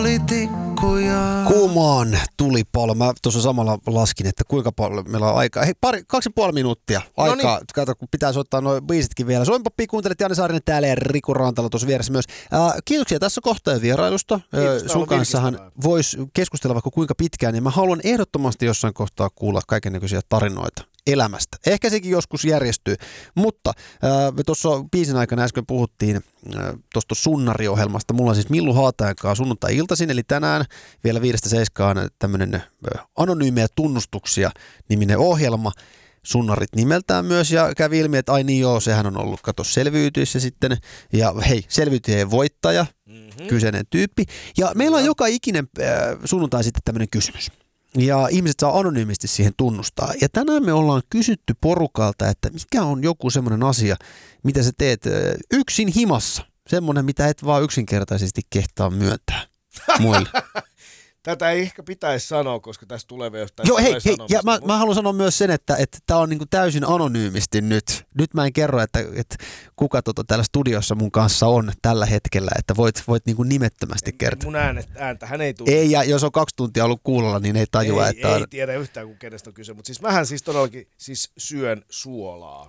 Kuumaan tulipalo. Mä tuossa samalla laskin, että kuinka paljon meillä on aikaa. Hei, 2,5 minuuttia aikaa. Noniin. Kato, kun pitäisi ottaa nuo biisitkin vielä. Suomen Popia kuuntelet, Janne Saarinen täällä ja Riku Rantala tuossa vieressä myös. Kiitoksia tässä kohtaa ja vierailusta. Sun kanssahan voisi keskustella vaikka kuinka pitkään. Ja mä haluan ehdottomasti jossain kohtaa kuulla kaikennäköisiä tarinoita elämästä. Ehkä sekin joskus järjestyy, mutta me tuossa biisin aikana äsken puhuttiin tuosta Sunnari-ohjelmasta. Mulla on siis Millu Haatajan kanssa sunnuntai-iltaisin, eli tänään vielä 5-7 tämmöinen anonyymejä tunnustuksia niminen ohjelma. Sunnarit nimeltään myös, ja kävi ilmi, että ai niin joo, sehän on ollut, kato, selviytyissä sitten, ja hei, selviytyjien voittaja, kyseinen tyyppi, ja meillä on joka ikinen sunnuntai sitten tämmöinen kysymys. Ja ihmiset saa anonyymisti siihen tunnustaa. Ja tänään me ollaan kysytty porukalta, että mikä on joku semmoinen asia, mitä sä teet yksin himassa. Semmoinen, mitä et vaan yksinkertaisesti kehtaa myöntää muille. Tätä ei ehkä pitäisi sanoa, koska tästä tulee vielä jostain. Joo, hei, ja mä haluan sanoa myös sen, että tää on niinku täysin anonyymisti nyt. Nyt mä en kerro, että kuka täällä studiossa mun kanssa on tällä hetkellä, että voit niinku nimettömästi kertoa. Mun ääntähän ei tule. Ei, ja jos on 2 tuntia ollut kuulolla, niin ei tajua, että ei tiedä yhtään, kun kenestä on kyse. Mutta siis mähän siis todellakin syön suolaa.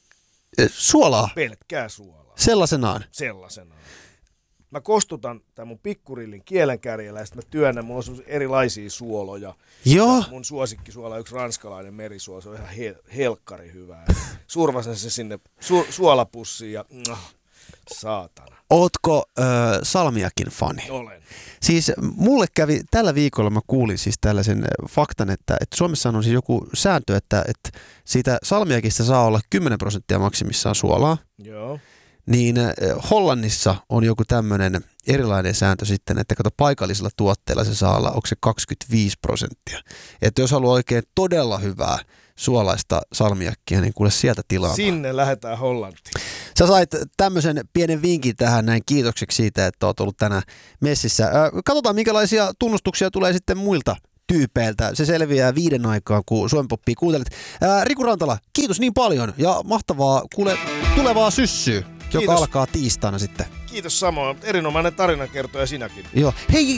Suolaa? Pelkkää suolaa. Sellaisenaan? Sellaisenaan. Mä kostutan tämän mun pikkurillin kielenkärjellä ja sitten mä työnnän, mulla on erilaisia suoloja. Joo. Mun suosikkisuola on yksi ranskalainen merisuola, se on ihan helkkari hyvää. Survasen se sinne suolapussiin ja saatana. Ootko salmiakin fani? Olen. Siis mulle kävi, tällä viikolla mä kuulin siis tällaisen faktan, että Suomessa on siis joku sääntö, että siitä salmiakista saa olla 10% maksimissaan suolaa. Joo. Niin Hollannissa on joku tämmöinen erilainen sääntö sitten, että kato paikallisilla tuotteilla se saa olla, onko se 25%. Että jos haluaa oikein todella hyvää suolaista salmiakkia, niin kuule sieltä tilaamaan. Sinne lähdetään Hollantiin. Sä sait tämmöisen pienen vinkin tähän näin kiitokseksi siitä, että oot ollut tänään messissä. Katsotaan minkälaisia tunnustuksia tulee sitten muilta tyypeiltä. Se selviää 5 aikaan, kun Suomen Popia kuuntelet. Riku Rantala, kiitos niin paljon ja mahtavaa kuule tulevaa syssyä. Joka alkaa tiistaina sitten. Kiitos samoin. Erinomainen tarinakertoja sinäkin. Joo. Hei,